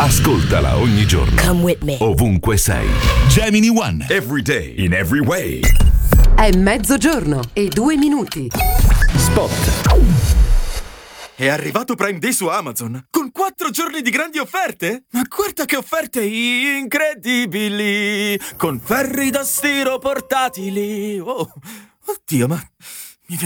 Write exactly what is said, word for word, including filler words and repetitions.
Ascoltala ogni giorno. Come with me. Ovunque sei. Gemini One. Every day, in every way. È mezzogiorno e due minuti. Spot. È arrivato Prime Day su Amazon, con quattro giorni di grandi offerte? Ma guarda che offerte incredibili! Con ferri da stiro portatili! Oh, oddio, ma